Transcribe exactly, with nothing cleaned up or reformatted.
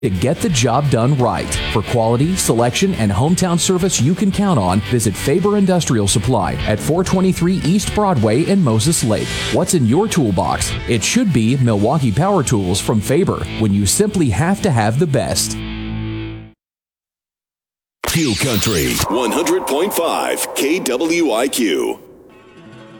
To get the job done right. For quality, selection, and hometown service you can count on, visit Faber Industrial Supply at four twenty-three East Broadway in Moses Lake. What's in your toolbox? It should be Milwaukee Power Tools from Faber, when you simply have to have the best. Fuel Country one hundred point five K W I Q.